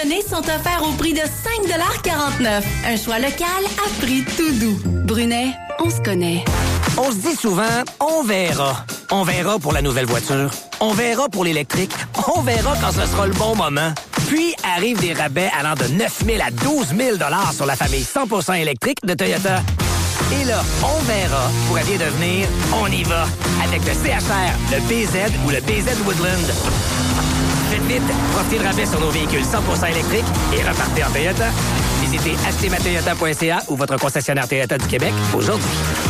Les sont offerts au prix de 5,49 $. Un choix local à prix tout doux. Brunet, on se connaît. On se dit souvent, on verra. On verra pour la nouvelle voiture. On verra pour l'électrique. On verra quand ce sera le bon moment. Puis arrivent des rabais allant de 9 000 à 12 000 $ sur la famille 100% électrique de Toyota. Et là, on verra pourrait bien devenir on y va avec le CHR, le BZ ou le BZ Woodland. Faites vite, profitez de rabais sur nos véhicules 100% électriques et repartez en Toyota. Visitez achetezmatoyota.ca ou votre concessionnaire Toyota du Québec aujourd'hui.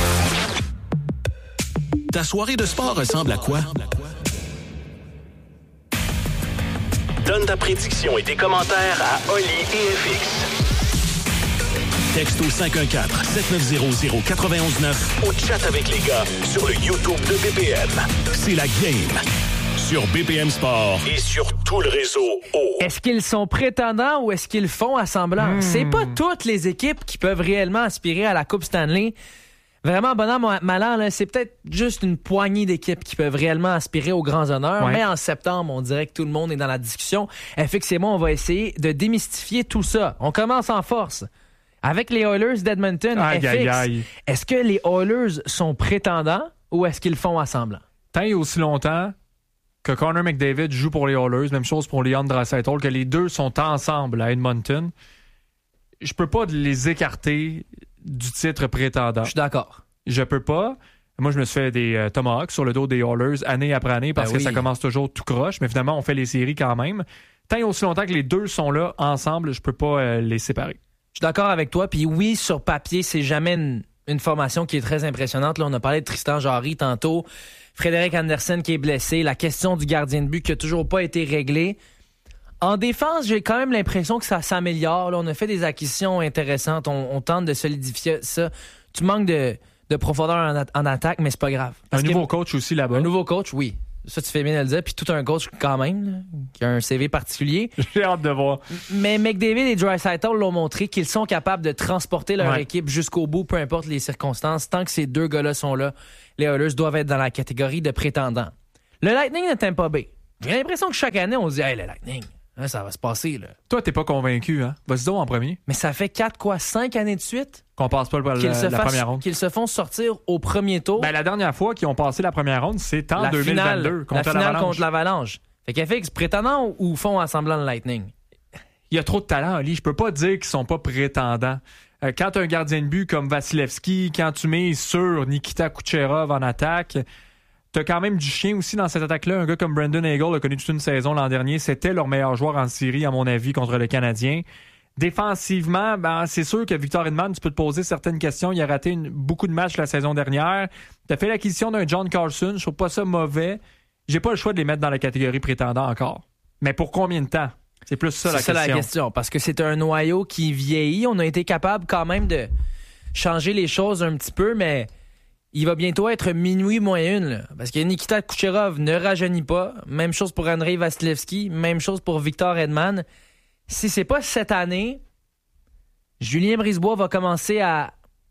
Ta soirée de sport ressemble à quoi? Donne ta prédiction et tes commentaires à Oli et FX. Texto 514-7900-919 ou chat avec les gars sur le YouTube de BPM. C'est la game sur BPM Sport et sur tout le réseau. Est-ce qu'ils sont prétendants ou est-ce qu'ils font à semblant? C'est pas toutes les équipes qui peuvent réellement aspirer à la Coupe Stanley. Vraiment, bon an, mal an, là, c'est peut-être juste une poignée d'équipes qui peuvent réellement aspirer aux grands honneurs. Ouais. Mais en septembre, on dirait que tout le monde est dans la discussion. FX et moi, on va essayer de démystifier tout ça. On commence en force. Avec les Oilers d'Edmonton, FX, est-ce que les Oilers sont prétendants ou est-ce qu'ils font à semblant? Tant et aussi longtemps que Connor McDavid joue pour les Oilers, même chose pour Leon Draisaitl, que les deux sont ensemble à Edmonton, je peux pas les écarter du titre prétendant. Je suis d'accord. Je peux pas. Moi, je me suis fait des tomahawks sur le dos des Oilers année après année parce que ça commence toujours tout croche, mais finalement, on fait les séries quand même. Tant et aussi longtemps que les deux sont là ensemble, je peux pas les séparer. Je suis d'accord avec toi. Puis oui, sur papier, c'est jamais une formation qui est très impressionnante. Là, on a parlé de Tristan Jarry tantôt, Frédéric Andersen qui est blessé, la question du gardien de but qui n'a toujours pas été réglée. En défense, j'ai quand même l'impression que ça s'améliore. Là, on a fait des acquisitions intéressantes. On tente de solidifier ça. Tu manques de profondeur en attaque, mais c'est pas grave. Un nouveau coach aussi là-bas. Un nouveau coach, oui. Ça, tu fais bien de le dire. Puis tout un coach quand même, là, qui a un CV particulier. J'ai hâte de voir. Mais McDavid et Draisaitl l'ont montré qu'ils sont capables de transporter leur équipe jusqu'au bout, peu importe les circonstances. Tant que ces deux gars-là sont là, les Oilers doivent être dans la catégorie de prétendants. Le Lightning de Tampa Bay. J'ai l'impression que chaque année, on se dit « Hey, le Lightning, hein, ça va se passer. » là. Toi, t'es pas convaincu, hein? Vas-y donc en premier. Mais ça fait 5 années de suite qu'on passe pas la première ronde. Qu'ils se font sortir au premier tour. Ben, la dernière fois qu'ils ont passé la première ronde, c'est en 2022 contre la finale contre l'Avalanche. Fait qu'FX, prétendants ou font à semblant le Lightning? Il y a trop de talent, Ali. Je peux pas dire qu'ils sont pas prétendants. Quand tu as un gardien de but comme Vasilevski, quand tu mises sur Nikita Kucherov en attaque, tu as quand même du chien aussi dans cette attaque-là. Un gars comme Brandon Hagel a connu toute une saison l'an dernier. C'était leur meilleur joueur en série, à mon avis, contre le Canadien. Défensivement, c'est sûr que Victor Hedman, tu peux te poser certaines questions. Il a raté beaucoup de matchs la saison dernière. Tu as fait l'acquisition d'un John Carlson. Je trouve pas ça mauvais. J'ai pas le choix de les mettre dans la catégorie prétendant encore. Mais pour combien de temps? C'est plus ça la question. C'est ça la question. Parce que c'est un noyau qui vieillit. On a été capable quand même de changer les choses un petit peu, mais il va bientôt être minuit moins une. Là, parce que Nikita Kucherov ne rajeunit pas. Même chose pour Andrei Vasilevski. Même chose pour Victor Hedman. Si c'est pas cette année, Julien Brisebois va commencer à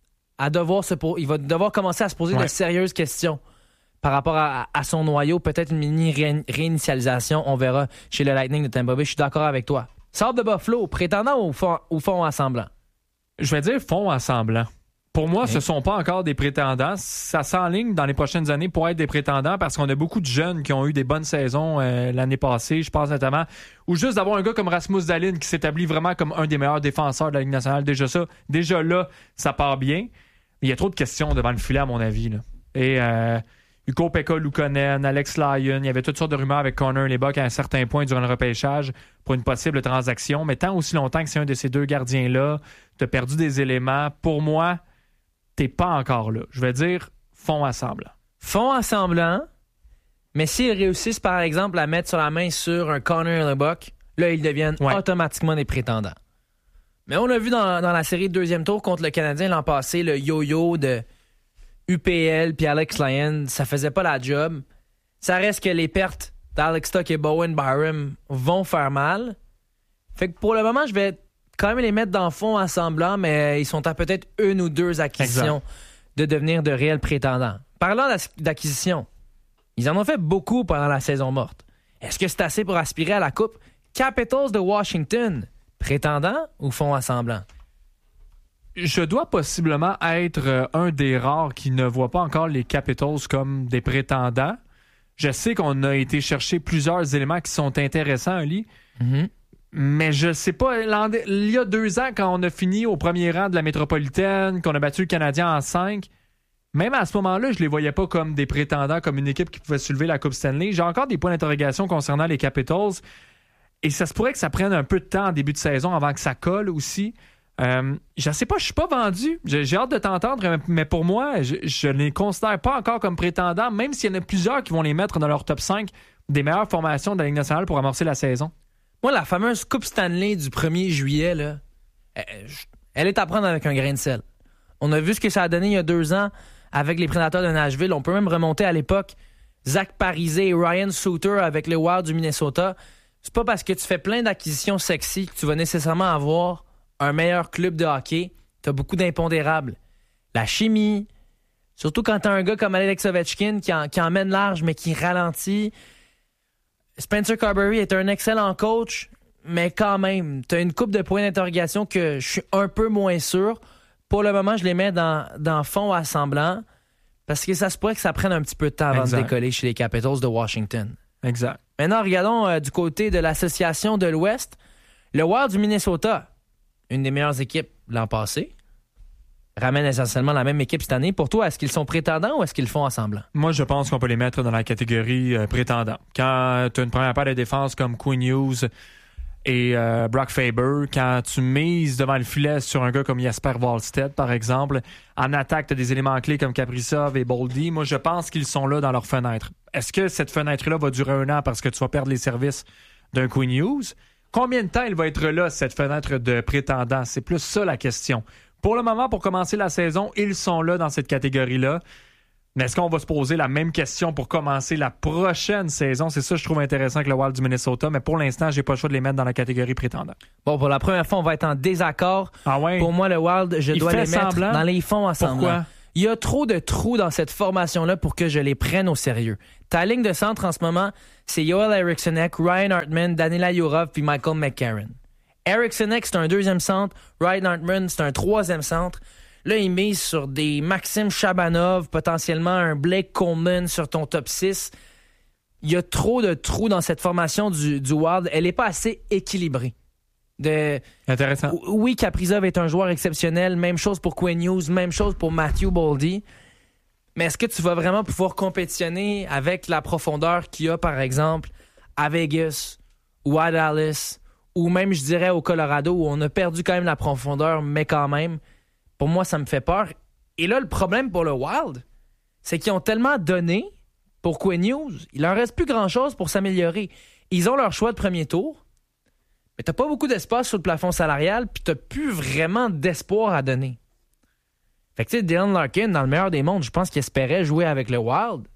devoir commencer à se poser de sérieuses questions par rapport à son noyau. Peut-être une mini réinitialisation, on verra chez le Lightning de Tampa Bay. Je suis d'accord avec toi. Sort de Buffalo, prétendant ou fond à semblant? Je vais dire fond à semblant. Pour moi, ce ne sont pas encore des prétendants. Ça s'enligne dans les prochaines années pour être des prétendants parce qu'on a beaucoup de jeunes qui ont eu des bonnes saisons l'année passée. Je pense notamment, ou juste d'avoir un gars comme Rasmus Dahlin qui s'établit vraiment comme un des meilleurs défenseurs de la Ligue nationale. Déjà là, ça part bien. Mais il y a trop de questions devant le filet, à mon avis. Là. Et Ukko-Pekka Luukkonen, Alex Lyon, il y avait toutes sortes de rumeurs avec Connor Hellebuyck à un certain point durant le repêchage pour une possible transaction. Mais tant aussi longtemps que c'est un de ces deux gardiens-là, tu as perdu des éléments. Pour moi, t'es pas encore là. Je vais dire fond à semblant. Fond à semblant, mais s'ils réussissent, par exemple, à mettre sur la main sur un Connor Hellebuyck, là, ils deviennent automatiquement des prétendants. Mais on a vu dans la série de deuxième tour contre le Canadien l'an passé, le yo-yo de UPL puis Alex Lyon, ça faisait pas la job. Ça reste que les pertes d'Alex Tuch et Bowen Byram vont faire mal. Fait que pour le moment, je vais quand même les mettre dans le fond à semblant, mais ils sont à peut-être une ou deux acquisitions de devenir de réels prétendants. Parlant d'acquisition, ils en ont fait beaucoup pendant la saison morte. Est-ce que c'est assez pour aspirer à la Coupe? Capitals de Washington, prétendants ou font à semblant? Je dois possiblement être un des rares qui ne voit pas encore les Capitals comme des prétendants. Je sais qu'on a été chercher plusieurs éléments qui sont intéressants, Ali. Mm-hmm. Mais je sais pas, il y a 2 ans, quand on a fini au premier rang de la métropolitaine, qu'on a battu le Canadien en 5, même à ce moment-là, je les voyais pas comme des prétendants, comme une équipe qui pouvait soulever la Coupe Stanley. J'ai encore des points d'interrogation concernant les Capitals. Et ça se pourrait que ça prenne un peu de temps en début de saison avant que ça colle aussi. Je sais pas, je suis pas vendu. J'ai hâte de t'entendre, mais pour moi, je ne les considère pas encore comme prétendants, même s'il y en a plusieurs qui vont les mettre dans leur top 5 des meilleures formations de la Ligue nationale pour amorcer la saison. Moi, la fameuse Coupe Stanley du 1er juillet, là, elle est à prendre avec un grain de sel. On a vu ce que ça a donné il y a 2 ans avec les Prédateurs de Nashville. On peut même remonter à l'époque Zach Parise et Ryan Suter avec les Wild du Minnesota. C'est pas parce que tu fais plein d'acquisitions sexy que tu vas nécessairement avoir un meilleur club de hockey. Tu as beaucoup d'impondérables. La chimie, surtout quand tu as un gars comme Alex Ovechkin qui emmène large mais qui ralentit. Spencer Carberry est un excellent coach, mais quand même, tu as une couple de points d'interrogation que je suis un peu moins sûr. Pour le moment, je les mets dans fond à semblant parce que ça se pourrait que ça prenne un petit peu de temps avant de décoller chez les Capitals de Washington. Exact. Maintenant, regardons du côté de l'association de l'Ouest. Le Wild du Minnesota, une des meilleures équipes l'an passé, ramène essentiellement la même équipe cette année. Pour toi, est-ce qu'ils sont prétendants ou est-ce qu'ils le font à semblant? Moi, je pense qu'on peut les mettre dans la catégorie prétendants. Quand tu as une première paire de défense comme Quinn Hughes et Brock Faber, quand tu mises devant le filet sur un gars comme Jesper Wallstedt, par exemple, en attaque, tu as des éléments clés comme Kaprizov et Boldy. Moi, je pense qu'ils sont là dans leur fenêtre. Est-ce que cette fenêtre-là va durer 1 an parce que tu vas perdre les services d'un Quinn Hughes? Combien de temps il va être là, cette fenêtre de prétendants? C'est plus ça la question. Pour le moment, pour commencer la saison, ils sont là dans cette catégorie-là. Mais est-ce qu'on va se poser la même question pour commencer la prochaine saison? C'est ça que je trouve intéressant avec le Wild du Minnesota, mais pour l'instant, j'ai pas le choix de les mettre dans la catégorie prétendant. Bon, pour la première fois, on va être en désaccord. Ah ouais? Pour moi, le Wild, je dois les mettre dans les fonds à semblant. Pourquoi? Il y a trop de trous dans cette formation-là pour que je les prenne au sérieux. Ta ligne de centre en ce moment, c'est Joel Eriksson, Ryan Hartman, Danila Yurov puis Michael McCarron. Eriksson, c'est un 2e centre. Ryan Hartman, c'est un 3e centre. Là, il mise sur des Maxime Chabanov, potentiellement un Blake Coleman sur ton top 6. Il y a trop de trous dans cette formation du Wild. Elle n'est pas assez équilibrée. Intéressant. Oui, Kaprizov est un joueur exceptionnel. Même chose pour Quinn Hughes, même chose pour Matthew Boldy. Mais est-ce que tu vas vraiment pouvoir compétitionner avec la profondeur qu'il y a, par exemple, à Vegas ou à Dallas ou même, je dirais, au Colorado où on a perdu quand même la profondeur, mais quand même, pour moi, ça me fait peur. Et là, le problème pour le Wild, c'est qu'ils ont tellement donné pour Quinn Hughes, il leur reste plus grand-chose pour s'améliorer. Ils ont leur choix de premier tour, mais t'as pas beaucoup d'espace sur le plafond salarial, puis t'as plus vraiment d'espoir à donner. Fait que tu sais, Dylan Larkin, dans le meilleur des mondes, je pense qu'il espérait jouer avec le Wild.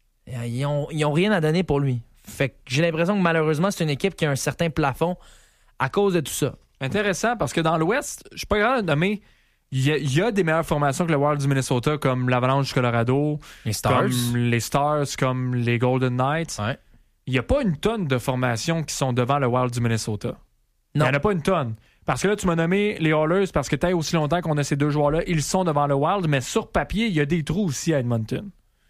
Ils ont rien à donner pour lui. Fait que j'ai l'impression que malheureusement, c'est une équipe qui a un certain plafond à cause de tout ça. Intéressant, parce que dans l'Ouest, je suis pas grand à nommer. Il y a des meilleures formations que le Wild du Minnesota, comme l'Avalanche du Colorado, les Stars, comme les Golden Knights. Ouais. Il n'y a pas une tonne de formations qui sont devant le Wild du Minnesota. Non. Il n'y en a pas une tonne. Parce que là, tu m'as nommé les Oilers parce que t'as aussi longtemps qu'on a ces 2 joueurs-là. Ils sont devant le Wild, mais sur papier, il y a des trous aussi à Edmonton.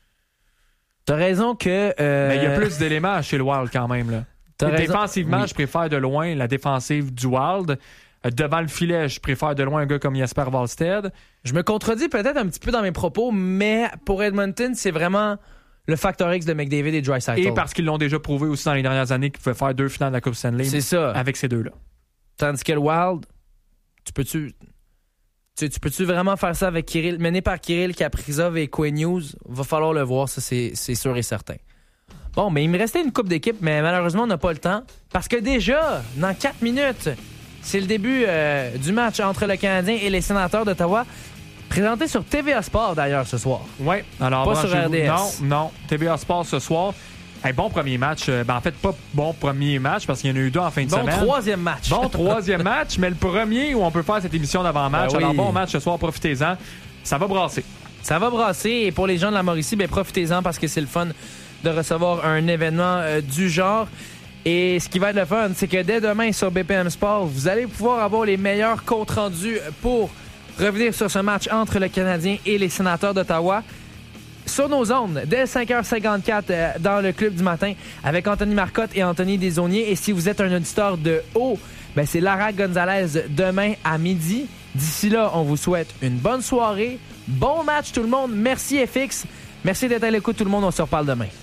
T'as raison que... Mais il y a plus d'éléments chez le Wild quand même. Là. Défensivement, oui. Je préfère de loin la défensive du Wild. Devant le filet, je préfère de loin un gars comme Jesper Wallstedt. Je me contredis peut-être un petit peu dans mes propos, mais pour Edmonton, c'est vraiment le facteur X de McDavid et Draisaitl. Et parce qu'ils l'ont déjà prouvé aussi dans les dernières années qu'ils pouvaient faire 2 finales de la Coupe Stanley. C'est ça. Avec ces 2-là. Tandis que le Wild, tu peux-tu vraiment faire ça avec Kirill, mené par Kirill, Kaprizov et Quinn Hughes? Va falloir le voir, ça c'est sûr et certain. Bon, mais il me restait une coupe d'équipe, mais malheureusement, on n'a pas le temps. Parce que déjà, dans 4 minutes, c'est le début du match entre le Canadien et les Sénateurs d'Ottawa. Présenté sur TVA Sport, d'ailleurs, ce soir. Oui, alors pas sur RDS. Non, TVA Sport ce soir. Hey, bon premier match. En fait, pas bon premier match parce qu'il y en a eu 2 en fin de semaine. Bon troisième match. Bon troisième match, mais le premier où on peut faire cette émission d'avant-match. Ben oui. Alors, bon match ce soir, profitez-en. Ça va brasser. Ça va brasser. Et pour les gens de la Mauricie, profitez-en parce que c'est le fun de recevoir un événement du genre. Et ce qui va être le fun, c'est que dès demain sur BPM Sport, vous allez pouvoir avoir les meilleurs comptes rendus pour revenir sur ce match entre le Canadien et les Sénateurs d'Ottawa. Sur nos ondes, dès 5h54 dans le Club du matin, avec Anthony Marcotte et Anthony Desaulniers. Et si vous êtes un auditeur de haut, ben c'est Lara Gonzalez demain à midi. D'ici là, on vous souhaite une bonne soirée. Bon match tout le monde. Merci FX. Merci d'être à l'écoute tout le monde. On se reparle demain.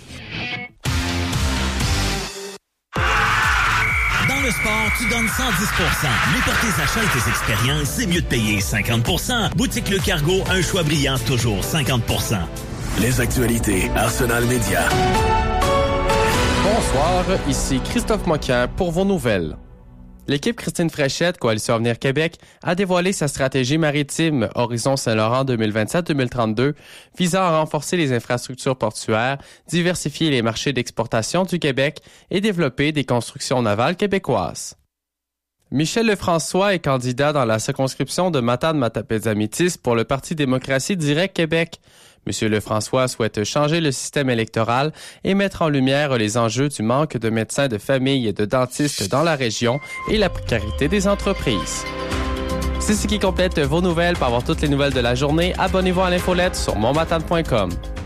Dans le sport, tu donnes 110%. Mais pour tes achats et tes expériences, c'est mieux de payer 50%. Boutique Le Cargo, un choix brillant, toujours 50%. Les actualités Arsenal Média. Bonsoir, ici Christophe Moquin pour vos nouvelles. L'équipe Christine Fréchette, Coalition Avenir Québec, a dévoilé sa stratégie maritime Horizon Saint-Laurent 2027-2032, visant à renforcer les infrastructures portuaires, diversifier les marchés d'exportation du Québec et développer des constructions navales québécoises. Michel Lefrançois est candidat dans la circonscription de Matane-Matapédia-Métis pour le Parti démocratie direct Québec. M. Lefrançois souhaite changer le système électoral et mettre en lumière les enjeux du manque de médecins de famille et de dentistes dans la région et la précarité des entreprises. C'est ce qui complète vos nouvelles. Pour avoir toutes les nouvelles de la journée, abonnez-vous à l'infolette sur monmatane.com.